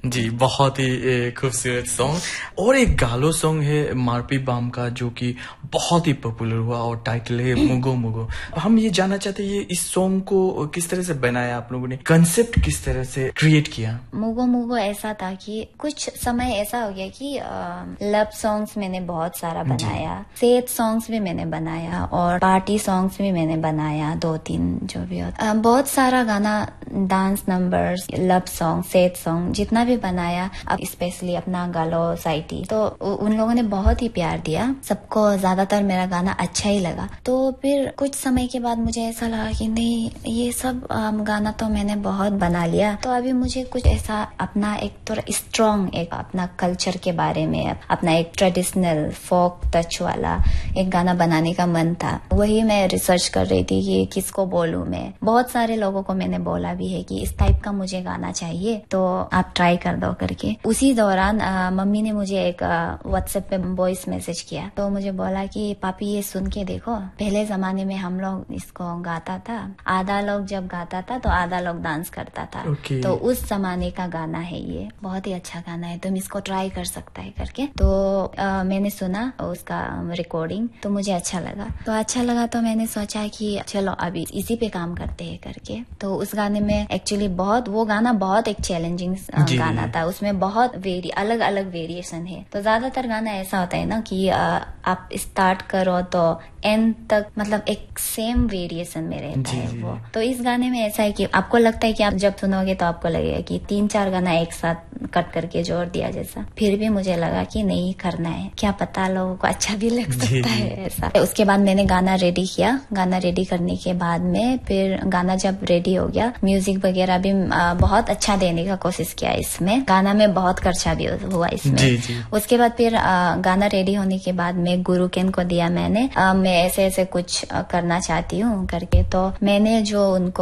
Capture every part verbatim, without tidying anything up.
जी, बहुत ही खूबसूरत सॉन्ग। और एक गालो सॉन्ग है मारपी बाम का जो कि बहुत ही पॉपुलर हुआ और टाइटल है मुगो मुगो। हम ये जानना चाहते हैं ये इस सॉन्ग को किस तरह से बनाया आप लोगों ने, कंसेप्ट किस तरह से क्रिएट किया? मुगो मुगो ऐसा था कि कुछ समय ऐसा हो गया कि लव सॉन्ग्स मैंने बहुत सारा बनाया, सेड सॉन्ग्स भी मैंने बनाया और पार्टी सॉन्ग्स भी मैंने बनाया, दो तीन जो भी होता, बहुत सारा गाना, dance numbers, love song, said song जितना भी बनाया। अब स्पेशली अपना गालो साइटी तो उन लोगों ने बहुत ही प्यार दिया, सबको ज्यादातर मेरा गाना अच्छा ही लगा। तो फिर कुछ समय के बाद मुझे ऐसा लगा कि नहीं, ये सब गाना तो मैंने बहुत बना लिया, तो अभी मुझे कुछ ऐसा अपना एक थोड़ा स्ट्रॉन्ग, एक अपना कल्चर के बारे में, अपना एक ट्रेडिशनल फोक टच वाला एक गाना बनाने का मन था। वही मैं रिसर्च कर रही थी कि किसको बोलूं मैं। बहुत सारे लोगों को मैंने बोला भी है कि इस टाइप का मुझे गाना चाहिए, तो आप ट्राई कर दो करके। उसी दौरान आ, मम्मी ने मुझे एक व्हाट्सएप पे वॉइस मैसेज किया, तो मुझे बोला कि पापी ये सुन के देखो, पहले जमाने में हम लोग इसको गाता था, आधा लोग जब गाता था तो आधा लोग डांस करता था, okay. तो उस जमाने का गाना है, ये बहुत ही अच्छा गाना है, तुम इसको ट्राई कर सकता है करके। तो आ, मैंने सुना उसका रिकॉर्डिंग, तो मुझे अच्छा लगा तो अच्छा लगा तो मैंने सोचा कि चलो अभी इसी पे काम करते हैं करके। तो उस गाने में एक्चुअली बहुत, वो गाना बहुत एक चैलेंजिंग गाना था, उसमें बहुत वेरी अलग अलग वेरिएशन है। तो ज्यादातर गाना ऐसा होता है ना कि आ, आप स्टार्ट करो तो एंड तक मतलब एक सेम वेरिएशन में रहता है वो। तो इस गाने में ऐसा है कि आपको लगता है कि आप जब सुनोगे तो आपको लगेगा कि तीन चार गाना एक साथ कट करके जोड़ दिया जैसा। फिर भी मुझे लगा कि नहीं करना है, क्या पता लोगों को अच्छा भी लग सकता है ऐसा। उसके बाद मैंने गाना रेडी किया। गाना रेडी करने के बाद में फिर गाना जब रेडी हो गया, म्यूजिक वगैरह भी बहुत अच्छा देने का कोशिश किया इसमें। गाना में बहुत खर्चा भी हुआ इसमें। जी, जी। उसके बाद फिर गाना रेडी होने के बाद में गुरुकेन को दिया मैंने, आ, मैं ऐसे ऐसे कुछ करना चाहती हूँ करके। तो मैंने जो उनको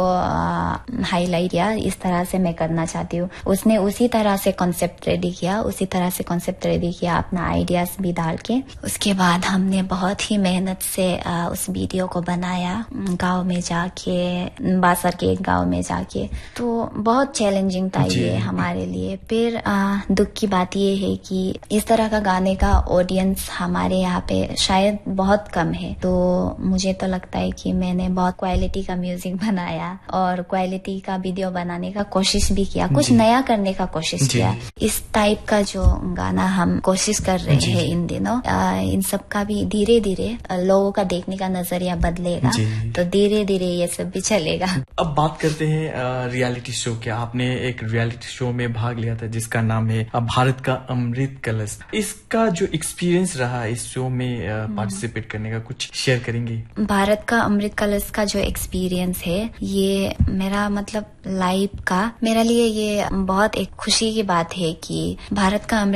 हाईलाइट किया, इस तरह से मैं करना चाहती हूँ, उसने उसी तरह से कॉन्सेप्ट रेडी किया, उसी तरह से कॉन्सेप्ट रेडी किया अपना आइडियाज भी डाल के। उसके बाद हमने बहुत ही मेहनत से आ, उस वीडियो को बनाया, गांव में जाके, बासर के एक गांव में जाके। तो बहुत चैलेंजिंग था ये हमारे लिए। फिर आ, दुख की बात ये है कि इस तरह का गाने का ऑडियंस हमारे यहाँ पे शायद बहुत कम है। तो मुझे तो लगता है कि मैंने बहुत क्वालिटी का म्यूजिक बनाया और क्वालिटी का वीडियो बनाने का कोशिश भी किया, कुछ नया करने का कोशिश किया। इस टाइप का जो गाना हम कोशिश कर रहे हैं इन दिनों, आ, इन सब का भी धीरे धीरे लोगों का देखने का नजरिया बदलेगा, तो धीरे धीरे ये सब भी चलेगा। अब बात करते हैं रियलिटी शो के। आपने एक रियलिटी शो में भाग लिया था जिसका नाम है भारत का अमृत कलश। इसका जो एक्सपीरियंस रहा इस शो में पार्टिसिपेट करने का, कुछ शेयर करेंगे? भारत का अमृत कलश का जो एक्सपीरियंस है, ये मेरा मतलब लाइफ का, मेरे लिए ये बहुत एक खुशी की बात है कि भारत का